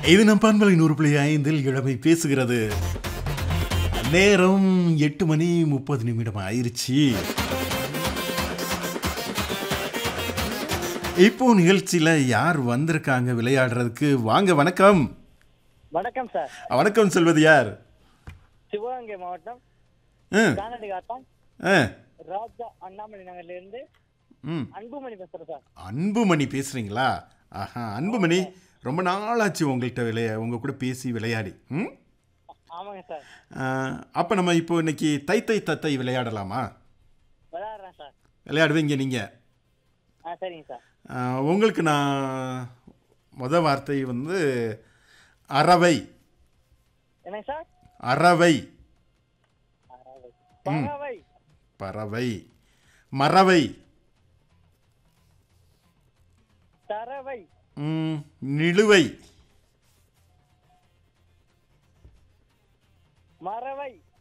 இது நம் பண்பலை 100.5 இளமை பேசுகிறது. நேரம் 8:30 ஆயிருச்சு. இப்போ நிகழ்ச்சியில யார் வந்திருக்காங்க விளையாடுறதுக்கு? வாங்க, வணக்கம். வணக்கம் சார். வணக்கம் சொல்வது யார்? சிவகங்கை மாவட்டம் கானடி காத்தான் ராஜா அண்ணாமலை நகர்ல இருந்து அன்புமணி பேசுறேன் சார். அன்புமணி பேசுறீங்களா? ஆஹா, அன்புமணி, ரொம்ப நாளாச்சு உங்கள்கிட்ட உங்க கூட பேசி விளையாடி. ஆமாங்க சார். அப்ப நம்ம இப்போ இன்னைக்கு தை தை தத்தை விளையாடலாமா? விளையாடுறேன் சார். விளையாடுவீங்க நீங்க? சரிங்க சார். உங்களுக்கு நான் முத வார்த்தை அறவை. என்ன சார்? அறவை. பறவை. பறவை. மறவை. தரவை. நிலுவை. மறவை.